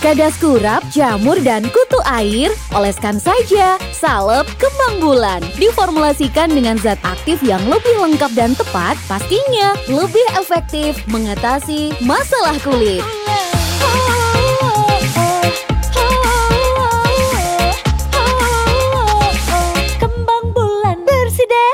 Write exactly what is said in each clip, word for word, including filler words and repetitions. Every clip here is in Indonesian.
Gagas kurap, jamur, dan kutu air? Oleskan saja salep kembang bulan. Diformulasikan dengan zat aktif yang lebih lengkap dan tepat, pastinya lebih efektif mengatasi masalah kulit. Kembang bulan bersih deh.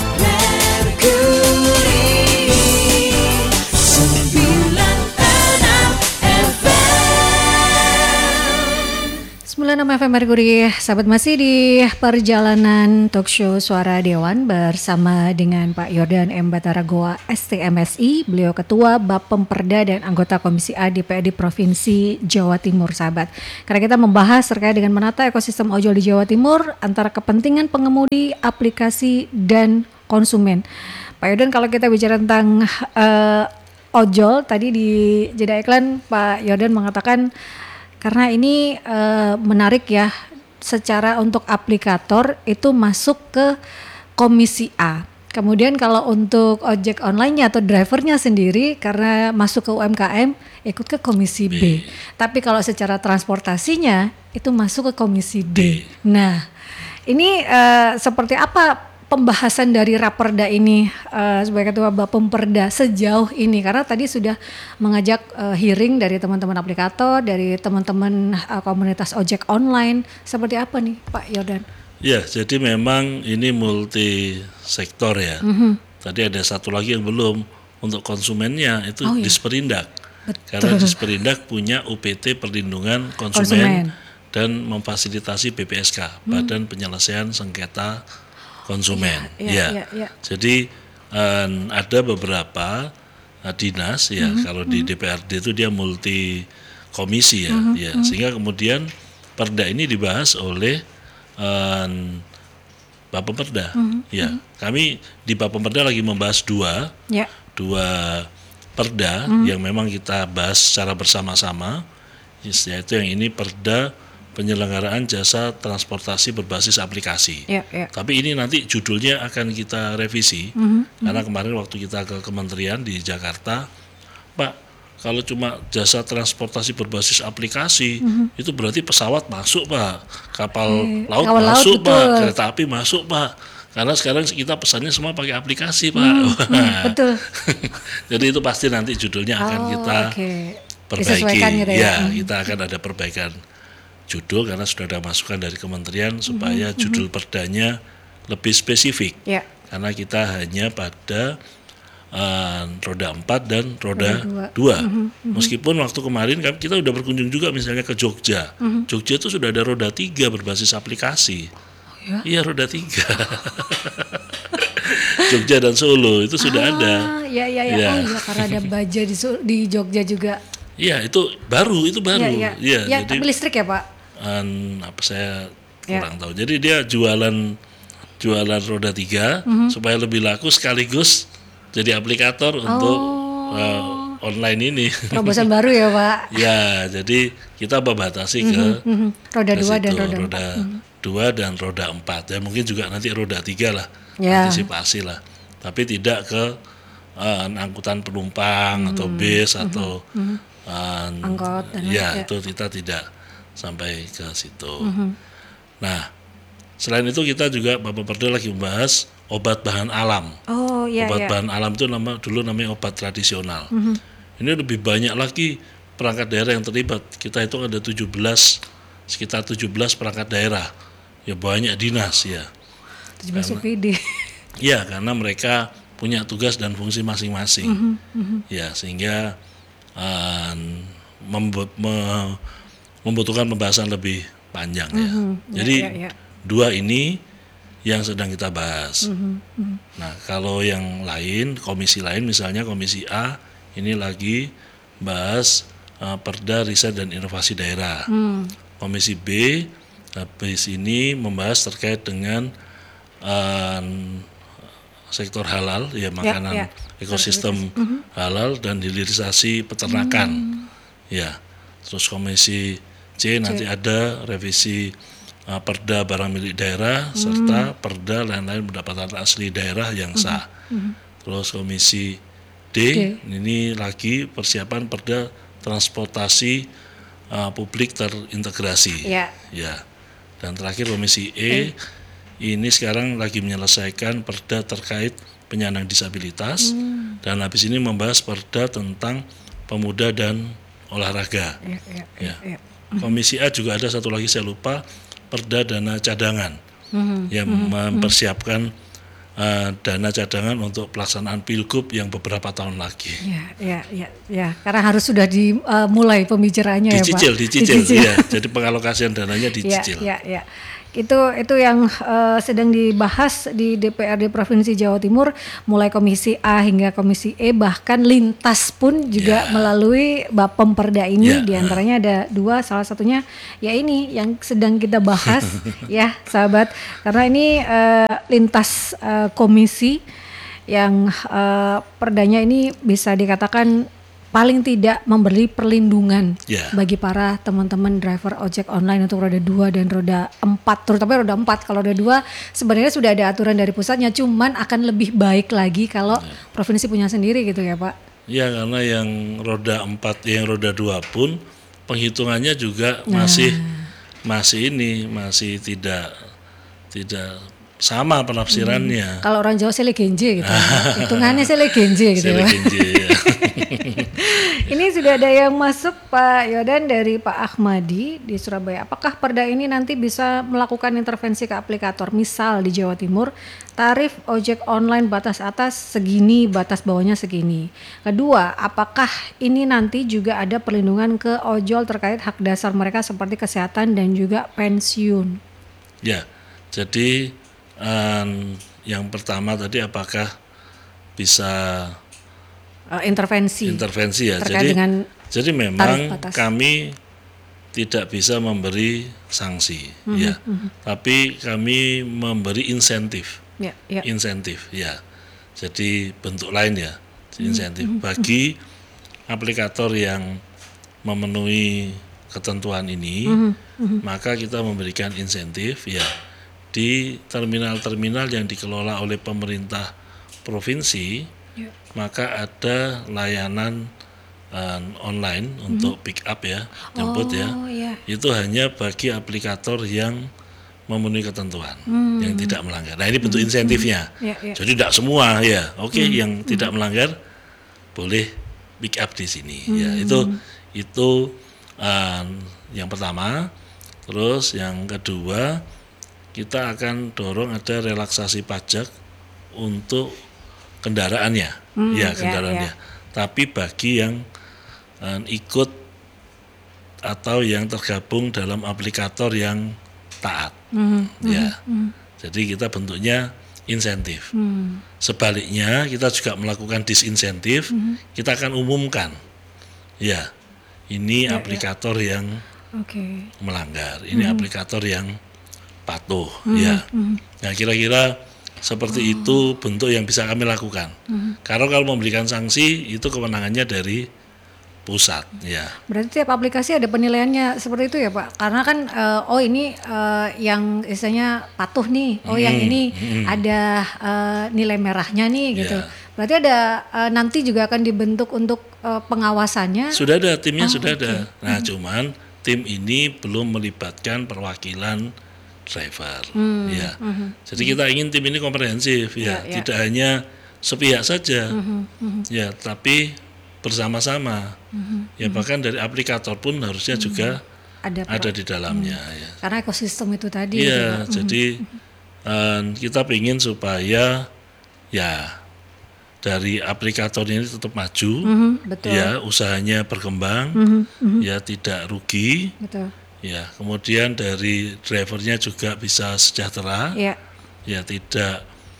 sembilan puluh enam F M Merkuri, sahabat, masih di perjalanan talk show Suara Dewan bersama dengan Pak Yordan M. Bataragoa S T M S I. Beliau Ketua Bapemperda dan anggota Komisi A D P R D Provinsi Jawa Timur, sahabat. Karena kita membahas terkait dengan menata ekosistem ojol di Jawa Timur antara kepentingan pengemudi, aplikasi, dan konsumen. Pak Yordan, kalau kita bicara tentang uh, ojol, tadi di jeda iklan Pak Yordan mengatakan karena ini e, menarik ya, secara untuk aplikator itu masuk ke Komisi A. Kemudian kalau untuk ojek online-nya atau drivernya sendiri karena masuk ke U M K M ikut ke Komisi B. B. Tapi kalau secara transportasinya itu masuk ke Komisi D. D. Nah, ini e, seperti apa pembahasan dari Raperda ini uh, sebagai Ketua Bapemperda sejauh ini, karena tadi sudah mengajak uh, hearing dari teman-teman aplikator, dari teman-teman uh, komunitas ojek online. Seperti apa nih Pak Yordan? Ya, jadi memang ini multi sektor ya. Mm-hmm. Tadi ada satu lagi yang belum, untuk konsumennya itu oh, iya. Disperindak. Betul. Karena Disperindak punya U P T Perlindungan Konsumen, Konsumen. Dan memfasilitasi B P S K, hmm. Badan Penyelesaian Sengketa Konsumen, ya, ya, ya. ya, ya. Jadi um, ada beberapa uh, dinas ya, mm-hmm, kalau di D P R D itu dia multi komisi ya, mm-hmm, ya, mm-hmm. Sehingga kemudian Perda ini dibahas oleh um, Bapemperda, mm-hmm, ya. Mm-hmm. Kami di Bapemperda lagi membahas dua, ya. dua Perda mm-hmm. yang memang kita bahas secara bersama-sama, yaitu yang ini Perda Penyelenggaraan Jasa Transportasi Berbasis Aplikasi. Ya, ya. Tapi ini nanti judulnya akan kita revisi, mm-hmm. karena kemarin waktu kita ke kementerian di Jakarta, Pak, kalau cuma jasa transportasi berbasis aplikasi, mm-hmm. itu berarti pesawat masuk, Pak, kapal e, laut kapal masuk, laut, Pak, betul. Kereta api masuk, Pak. Karena sekarang kita pesannya semua pakai aplikasi, Pak. Mm, mm, betul. Jadi itu pasti nanti judulnya akan oh, kita okay. perbaiki. Gitu ya, ya mm. kita akan ada perbaikan judul karena sudah ada masukan dari kementerian supaya mm-hmm. judul perdanya lebih spesifik, yeah. Karena kita hanya pada uh, roda empat dan roda dua. Mm-hmm. Meskipun waktu kemarin kita sudah berkunjung juga misalnya ke Jogja, mm-hmm. Jogja itu sudah ada roda tiga berbasis aplikasi. Oh, ya? Iya, roda tiga. Jogja dan Solo itu sudah ah, ada. Iya iya iya. Oh iya, karena ada baja di, di Jogja juga. Iya, itu baru, itu baru. Iya, iya. Ya, jadi, tapi listrik ya, Pak? Um, apa saya kurang ya. tahu. Jadi dia jualan jualan roda tiga mm-hmm. supaya lebih laku sekaligus jadi aplikator oh. untuk uh, online ini. Terobosan baru ya, Pak? Ya, jadi kita membatasi mm-hmm. ke mm-hmm. roda dua dan roda, roda dua dan roda empat. Ya mungkin juga nanti roda tiga lah, ya. Antisipasi lah. Tapi tidak ke uh, angkutan penumpang mm-hmm. atau bis mm-hmm. atau mm-hmm. uh, angkot. Ya, ya, itu kita tidak sampai ke situ. Mm-hmm. Nah, selain itu kita juga Bapemperda lagi membahas obat bahan alam. Oh iya. Obat iya. bahan alam itu nama dulu namanya obat tradisional. Mm-hmm. Ini lebih banyak lagi perangkat daerah yang terlibat. Kita hitung ada tujuh belas, sekitar tujuh belas perangkat daerah. Ya banyak dinas ya. tujuh belas U P D. Iya, karena mereka punya tugas dan fungsi masing-masing. Mm-hmm. Mm-hmm. Ya, sehingga uh, membuat me, membutuhkan pembahasan lebih panjang ya. Mm-hmm. Jadi ya, ya, ya. dua ini yang sedang kita bahas. Mm-hmm. Mm-hmm. Nah, kalau yang lain, komisi lain misalnya Komisi A ini lagi bahas uh, Perda Riset dan Inovasi Daerah. Mm. Komisi B habis ini membahas terkait dengan uh, sektor halal ya, makanan ya, ya. ekosistem mm-hmm. halal dan hilirisasi peternakan. Mm. Ya. Terus Komisi C nanti C. ada revisi uh, Perda barang milik daerah hmm. serta Perda lain-lain pendapatan asli daerah yang sah. Hmm. Terus Komisi D, D ini lagi persiapan Perda transportasi uh, publik terintegrasi. Ya. Ya. Dan terakhir Komisi E, e ini sekarang lagi menyelesaikan perda terkait penyandang disabilitas hmm. dan habis ini membahas perda tentang pemuda dan olahraga. Ya, ya, ya. Ya. Komisi A juga ada satu lagi saya lupa, perda dana cadangan hmm. yang hmm. mempersiapkan uh, dana cadangan untuk pelaksanaan pilgub yang beberapa tahun lagi. Ya, ya, ya, ya. Karena harus sudah dimulai uh, pembicaraannya dicicil, ya Pak. Dicicil, dicicil. Ya. Jadi pengalokasian dananya dicicil. Ya, ya, ya. Itu itu yang uh, sedang dibahas di D P R D Provinsi Jawa Timur, mulai Komisi A hingga Komisi E, bahkan lintas pun juga yeah. melalui Bapemperda ini. Yeah. Di antaranya ada dua, salah satunya ya ini yang sedang kita bahas ya sahabat, karena ini uh, lintas uh, komisi yang uh, perdanya ini bisa dikatakan paling tidak memberi perlindungan yeah. bagi para teman-teman driver ojek online untuk roda dua dan roda empat, terutama roda empat. Kalau roda dua sebenarnya sudah ada aturan dari pusatnya, cuman akan lebih baik lagi kalau yeah. provinsi punya sendiri gitu ya Pak. Ya, karena yang roda empat, yang roda dua pun penghitungannya juga nah. masih masih ini masih tidak tidak sama penafsirannya. Hmm. Kalau orang Jawa selegenje gitu. Hitungannya selegenje gitu. Selegenje ya. Ini sudah ada yang masuk Pak Yodan dari Pak Ahmadi di Surabaya. Apakah perda ini nanti bisa melakukan intervensi ke aplikator? Misal di Jawa Timur, tarif ojek online batas atas segini, batas bawahnya segini. Kedua, apakah ini nanti juga ada perlindungan ke ojol terkait hak dasar mereka seperti kesehatan dan juga pensiun? Ya, jadi Um, yang pertama tadi apakah bisa uh, intervensi intervensi ya, jadi dengan jadi memang kami tidak bisa memberi sanksi mm-hmm, ya mm-hmm. tapi kami memberi insentif yeah, yeah. insentif ya, jadi bentuk lain ya insentif mm-hmm. bagi aplikator yang memenuhi ketentuan ini mm-hmm, mm-hmm. maka kita memberikan insentif ya di terminal-terminal yang dikelola oleh pemerintah provinsi, ya. Maka ada layanan uh, online mm-hmm. untuk pick up ya, jemput oh, ya. Yeah. Itu hanya bagi aplikator yang memenuhi ketentuan, mm-hmm. yang tidak melanggar. Nah ini bentuk mm-hmm. insentifnya. Yeah, yeah. Jadi tidak semua ya, oke okay, mm-hmm. yang mm-hmm. tidak melanggar boleh pick up di sini. Mm-hmm. Ya itu itu uh, yang pertama. Terus yang kedua, kita akan dorong ada relaksasi pajak untuk kendaraannya, hmm, ya kendaraannya. Ya, ya. Tapi bagi yang uh, ikut atau yang tergabung dalam aplikator yang taat, hmm, ya. Hmm, hmm. Jadi kita bentuknya insentif. Hmm. Sebaliknya kita juga melakukan disinsentif. Hmm. Kita akan umumkan, ya ini ya, aplikator ya. yang okay. melanggar, ini hmm. aplikator yang patuh, mm-hmm. ya. Nah kira-kira seperti oh. itu bentuk yang bisa kami lakukan. Mm-hmm. Karena kalau memberikan sanksi itu kewenangannya dari pusat, ya. Berarti tiap aplikasi ada penilaiannya seperti itu ya Pak? Karena kan uh, oh ini uh, yang istilahnya patuh nih, oh mm-hmm. yang ini mm-hmm. ada uh, nilai merahnya nih gitu. Yeah. Berarti ada uh, nanti juga akan dibentuk untuk uh, pengawasannya. Sudah ada timnya, oh, sudah okay. ada. Nah mm-hmm. cuman tim ini belum melibatkan perwakilan driver, hmm, ya. Uh-huh, Jadi uh-huh. kita ingin tim ini komprehensif, ya, ya, ya. Tidak hanya sepihak saja, uh-huh, uh-huh. ya, tapi bersama-sama, uh-huh, ya. Bahkan dari aplikator pun harusnya uh-huh. juga ada, ada di dalamnya, uh-huh. ya. Karena ekosistem itu tadi. Ya, uh-huh. jadi uh, kita ingin supaya, ya, dari aplikator ini tetap maju, uh-huh, betul. Ya, usahanya berkembang, uh-huh, uh-huh. ya, tidak rugi. Betul. Ya, kemudian dari drivernya juga bisa sejahtera, ya, ya tidak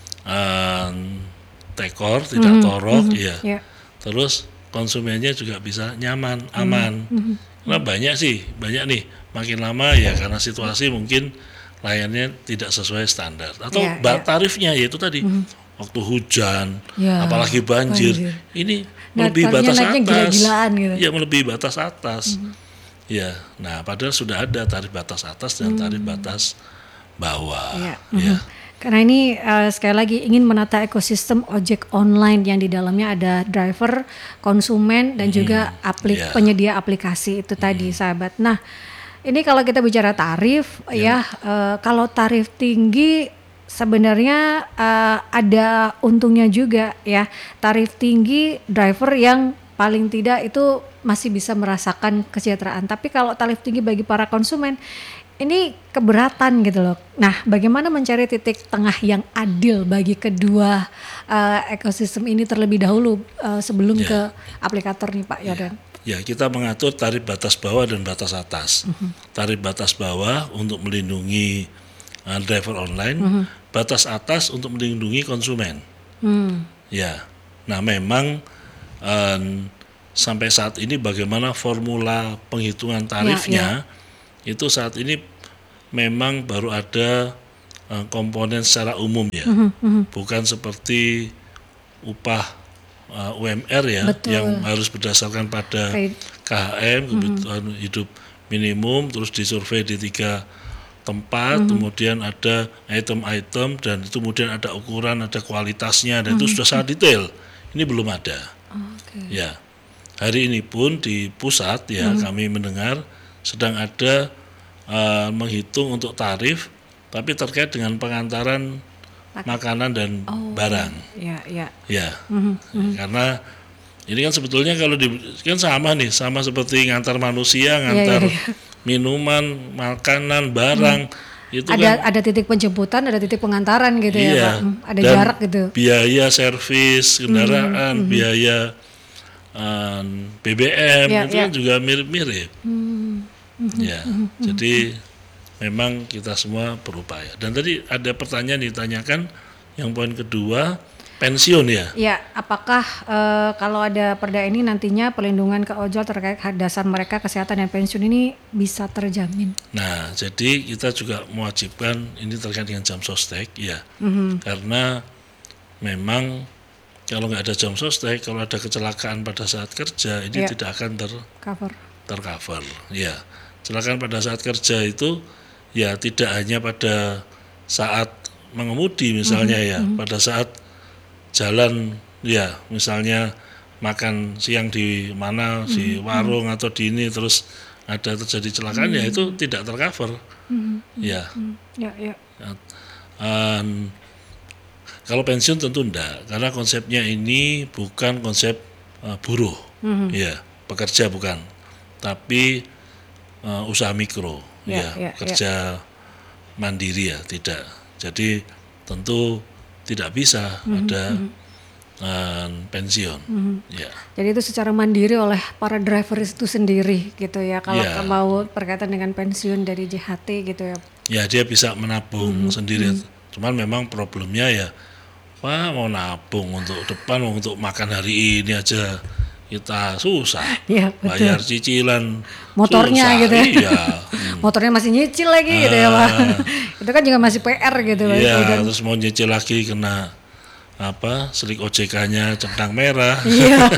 um, tekor, tidak mm-hmm, torok, mm-hmm, ya. ya. Terus konsumennya juga bisa nyaman, aman. Mm-hmm. Karena banyak sih, banyak nih. Makin lama ya karena situasi mungkin layannya tidak sesuai standar atau ya, ya. tarifnya yaitu tadi mm-hmm. waktu hujan, ya, apalagi banjir, banjir. ini nah, melebihi batas atas, gila-gilaan gitu. Ya melebihi batas atas. Mm-hmm. Ya, nah padahal sudah ada tarif batas atas dan tarif hmm. batas bawah. Ya. Ya. Karena ini uh, sekali lagi ingin menata ekosistem ojek online yang di dalamnya ada driver, konsumen dan hmm, juga aplik yeah. penyedia aplikasi itu hmm. tadi sahabat. Nah ini kalau kita bicara tarif yeah. ya uh, kalau tarif tinggi sebenarnya uh, ada untungnya juga ya. Tarif tinggi driver yang paling tidak itu masih bisa merasakan kesejahteraan. Tapi kalau tarif tinggi bagi para konsumen ini keberatan gitu loh. Nah, bagaimana mencari titik tengah yang adil bagi kedua uh, ekosistem ini terlebih dahulu uh, sebelum ya. ke aplikator nih Pak Yordan? Ya, kita mengatur tarif batas bawah dan batas atas. Uh-huh. Tarif batas bawah untuk melindungi uh, driver online, uh-huh. batas atas untuk melindungi konsumen. Uh-huh. Ya, nah memang um, sampai saat ini bagaimana formula penghitungan tarifnya? Ya, ya. Itu saat ini memang baru ada uh, komponen secara umum ya, uh-huh, uh-huh. bukan seperti upah uh, U M R ya, betul. Yang harus berdasarkan pada K H M, kebutuhan uh-huh. hidup minimum, terus disurvei di tiga tempat, uh-huh. kemudian ada item-item dan itu kemudian ada ukuran, ada kualitasnya dan uh-huh. itu sudah sangat detail. Ini belum ada. Okay. Ya, hari ini pun di pusat ya uh-huh. kami mendengar sedang ada uh, menghitung untuk tarif, tapi terkait dengan pengantaran Pak. makanan dan oh, barang. Ya, ya. Ya, mm-hmm. karena ini kan sebetulnya kalau di, kan sama nih, sama seperti ngantar manusia, ngantar ya, ya, ya. minuman, makanan, barang. Hmm. Itu ada kan, ada titik penjemputan, ada titik pengantaran gitu iya, ya Pak. Ada dan jarak gitu. Biaya servis kendaraan, mm-hmm. biaya um, B B M ya, itu ya. kan juga mirip-mirip. Hmm. Mm-hmm. Ya, mm-hmm. jadi memang kita semua berupaya. Dan tadi ada pertanyaan ditanyakan, yang poin kedua pensiun ya. Ya, apakah e, kalau ada perda ini nantinya perlindungan ke ojol terkait hak dasar mereka kesehatan dan pensiun ini bisa terjamin? Nah, jadi kita juga mewajibkan ini terkait dengan jam sostek ya, mm-hmm. karena memang kalau nggak ada jam sostek, kalau ada kecelakaan pada saat kerja ini ya. tidak akan tercover. Tercover, ya. Kecelakaan pada saat kerja itu ya tidak hanya pada saat mengemudi misalnya mm-hmm. ya, pada saat jalan ya, misalnya makan siang di mana, mm-hmm. di warung atau di ini terus ada terjadi kecelakaan mm-hmm. ya itu tidak tercover. Mm-hmm. Ya. Mm-hmm. Ya, ya. Um, kalau pensiun tentu enggak, karena konsepnya ini bukan konsep uh, buruh, mm-hmm. ya, pekerja bukan, tapi Uh, usaha mikro ya, ya, ya kerja ya. mandiri ya tidak. Jadi tentu tidak bisa mm-hmm. ada uh, pensiun mm-hmm. ya. Jadi itu secara mandiri oleh para driver itu sendiri gitu ya, kalau ya. mau berkaitan dengan pensiun dari J H T gitu ya. Ya, dia bisa menabung mm-hmm. sendiri. Mm-hmm. Cuman memang problemnya ya, wah mau nabung untuk depan, untuk makan hari ini aja kita susah, ya, bayar cicilan motornya susah, gitu ya. Iya. Hmm. Motornya masih nyicil lagi ah, gitu ya Pak. Itu kan juga masih P R gitu Pak. Iya, dan terus mau nyicil lagi kena apa? Selik O J K-nya centang merah. Iya.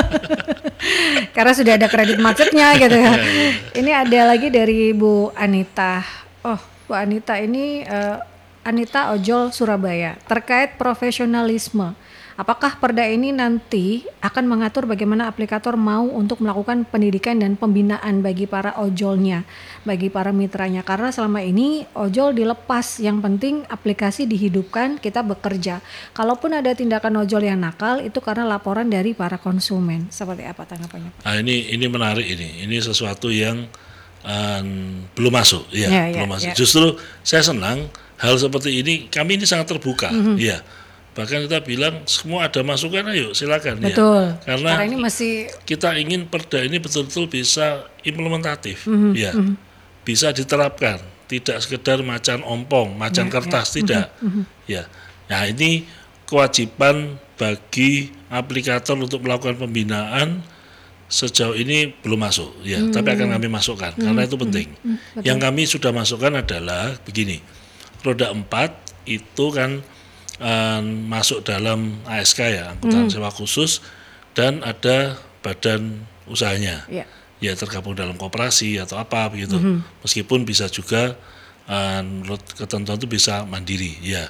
Karena sudah ada kredit macetnya gitu ya. Ini ada lagi dari Bu Anita. Oh, Bu Anita ini uh, Anita Ojol Surabaya terkait profesionalisme. Apakah perda ini nanti akan mengatur bagaimana aplikator mau untuk melakukan pendidikan dan pembinaan bagi para ojolnya, bagi para mitranya? Karena selama ini ojol dilepas, yang penting aplikasi dihidupkan, kita bekerja. Kalaupun ada tindakan ojol yang nakal, itu karena laporan dari para konsumen. Seperti apa tanggapannya? Nah, ini ini menarik ini. Ini sesuatu yang um, belum masuk, ya, ya belum ya, masuk. Ya. Justru saya senang hal seperti ini. Kami ini sangat terbuka, mm-hmm. ya. Bahkan kita bilang semua ada masukan, ayo silakan. Betul. Ya. Karena, Karena ini masih kita ingin perda ini betul-betul bisa implementatif, mm-hmm. ya, mm-hmm. bisa diterapkan, tidak sekedar macan ompong, macan ya, kertas, ya. tidak. Mm-hmm. Ya, nah ini kewajiban bagi aplikator untuk melakukan pembinaan sejauh ini belum masuk, ya. Mm-hmm. Tapi akan kami masukkan, mm-hmm. karena itu penting. Mm-hmm. Yang kami sudah masukkan adalah begini, roda empat itu kan Um, masuk dalam A S K ya, angkutan hmm. sewa khusus, dan ada badan usahanya, yeah. ya tergabung dalam koperasi atau apa begitu. Hmm. Meskipun bisa juga um, menurut ketentuan itu bisa mandiri, ya.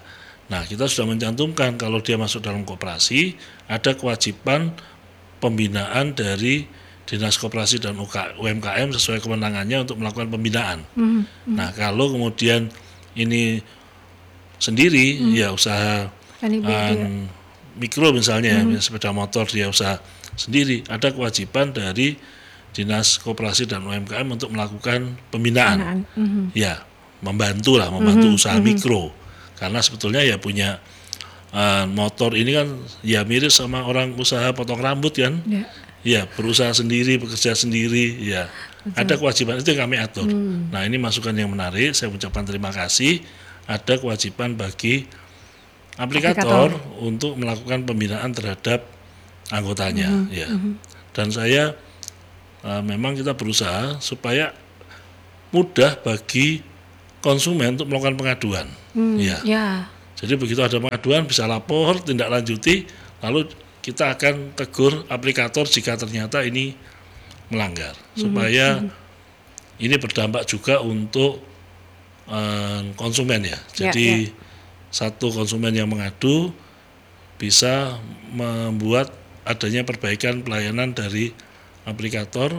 Nah, kita sudah mencantumkan kalau dia masuk dalam koperasi ada kewajiban pembinaan dari Dinas Koperasi dan U M K M sesuai kewenangannya untuk melakukan pembinaan. Mm-hmm. Nah, kalau kemudian ini sendiri mm-hmm. ya usaha um, mikro misalnya mm-hmm. ya, sepeda motor dia usaha sendiri, ada kewajiban dari Dinas Koperasi dan U M K M untuk melakukan pembinaan. Mm-hmm. Ya, membantu lah, membantu mm-hmm. usaha mm-hmm. mikro. Karena sebetulnya ya punya uh, motor ini kan ya mirip sama orang usaha potong rambut kan, ya, ya berusaha sendiri, bekerja sendiri, ya betul. Ada kewajiban itu yang kami atur. Hmm. Nah ini masukan yang menarik, saya ucapkan terima kasih. Ada kewajiban bagi aplikator, aplikator. untuk melakukan pembinaan terhadap anggotanya, hmm. ya. Hmm. Dan saya uh, memang kita berusaha supaya mudah bagi konsumen untuk melakukan pengaduan, hmm, ya. ya. Jadi begitu ada pengaduan bisa lapor, tindak lanjuti, lalu kita akan tegur aplikator jika ternyata ini melanggar, hmm, supaya hmm. ini berdampak juga untuk uh, konsumen ya. Jadi ya, ya. satu konsumen yang mengadu bisa membuat adanya perbaikan pelayanan dari aplikator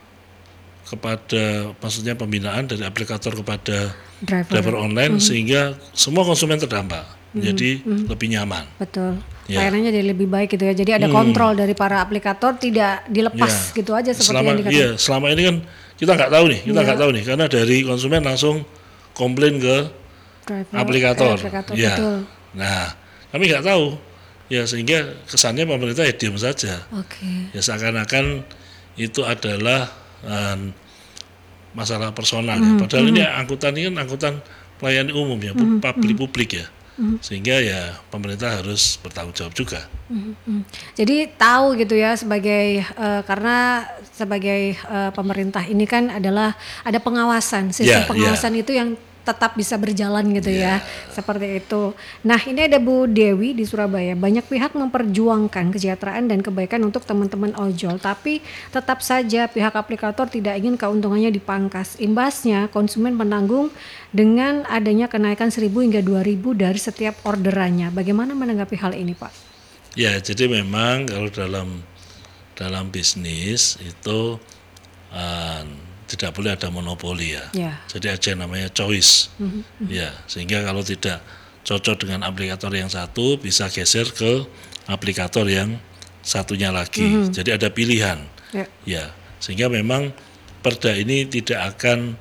kepada, maksudnya pembinaan dari aplikator kepada driver, driver online, mm-hmm. sehingga semua konsumen terdampak, mm-hmm. jadi mm-hmm. lebih nyaman. Betul. Ya. Layanannya jadi lebih baik gitu ya. Jadi ada hmm. kontrol dari para aplikator, tidak dilepas ya. gitu aja seperti selama, yang dikatakan. Iya, selama ini kan kita nggak tahu nih, kita nggak ya. tahu nih, karena dari konsumen langsung komplain ke driver, aplikator. Eh, aplikator. Ya. Betul. Nah, kami nggak tahu. Ya sehingga kesannya pemerintah ya diam saja. Okay. Ya seakan-akan itu adalah um, masalah personal mm-hmm. ya. Padahal mm-hmm. ini angkutan ini kan angkutan pelayanan umum ya, mm-hmm. publik publik ya. Mm-hmm. Sehingga ya pemerintah harus bertanggung jawab juga. Mm-hmm. Jadi tahu gitu ya, sebagai uh, karena sebagai uh, pemerintah ini kan adalah ada pengawasan, sistem yeah, pengawasan yeah. itu yang tetap bisa berjalan gitu yeah. ya, seperti itu. Nah ini ada Bu Dewi di Surabaya. Banyak pihak memperjuangkan kesejahteraan dan kebaikan untuk teman-teman ojol, tapi tetap saja pihak aplikator tidak ingin keuntungannya dipangkas. Imbasnya konsumen menanggung dengan adanya kenaikan seribu hingga dua ribu dari setiap orderannya. Bagaimana menanggapi hal ini Pak? Ya jadi memang kalau dalam dalam bisnis itu uh, tidak boleh ada monopoli ya. ya. Jadi ada yang namanya choice. Mm-hmm. Ya, sehingga kalau tidak cocok dengan aplikator yang satu bisa geser ke aplikator yang satunya lagi. Mm-hmm. Jadi ada pilihan. Ya. ya, sehingga memang Perda ini tidak akan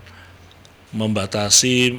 membatasi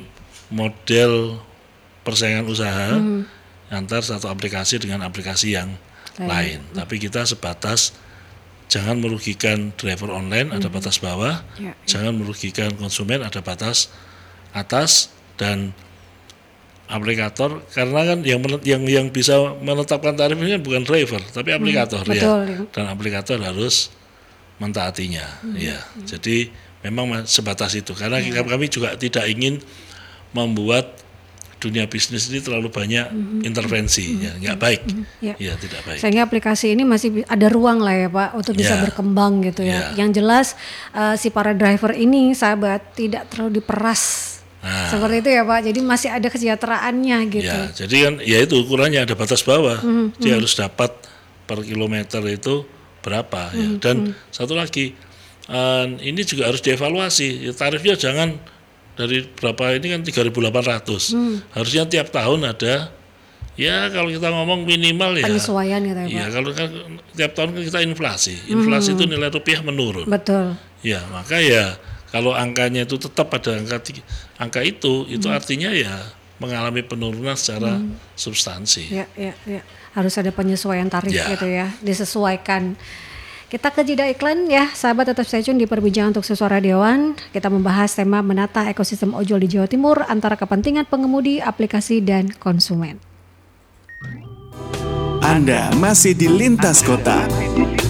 model persaingan usaha mm-hmm. antar satu aplikasi dengan aplikasi yang lain. lain. Mm-hmm. Tapi kita sebatas jangan merugikan driver online, mm-hmm. ada batas bawah, ya, ya. jangan merugikan konsumen, ada batas atas, dan aplikator, karena kan yang yang yang bisa menetapkan tarif ini bukan driver, tapi aplikator hmm, ya. Betul. Dan aplikator harus mentaatinya, hmm. ya. Hmm. Jadi memang sebatas itu, karena ya. kami juga tidak ingin membuat dunia bisnis ini terlalu banyak mm-hmm. intervensi, mm-hmm. ya nggak baik, mm-hmm. ya. ya tidak baik. Sehingga aplikasi ini masih ada ruang lah ya Pak untuk bisa ya. berkembang gitu ya. ya. Yang jelas uh, si para driver ini sahabat tidak terlalu diperas nah. seperti itu ya Pak. Jadi masih ada kesejahteraannya gitu. Ya, jadi kan ya itu ukurannya ada batas bawah, mm-hmm. dia mm-hmm. harus dapat per kilometer itu berapa mm-hmm. ya. Dan mm-hmm. satu lagi uh, ini juga harus dievaluasi, ya, tarifnya jangan dari berapa ini kan tiga ribu delapan ratus. Hmm. Harusnya tiap tahun ada, ya kalau kita ngomong minimal ya penyesuaian gitu ya Pak. Ya kalau kan tiap tahun kan kita inflasi. Inflasi hmm. itu nilai rupiah menurun. Betul. Ya, maka ya kalau angkanya itu tetap pada angka angka itu, itu hmm. artinya ya mengalami penurunan secara hmm. substansi. Ya, ya, ya. Harus ada penyesuaian tarif ya. gitu ya, disesuaikan. Kita ke jeda iklan ya, sahabat tetap stay tune di Perbincangan Talkshow Suara Dewan. Kita membahas tema menata ekosistem ojol di Jawa Timur antara kepentingan pengemudi, aplikasi, dan konsumen. Anda masih di Lintas Kota.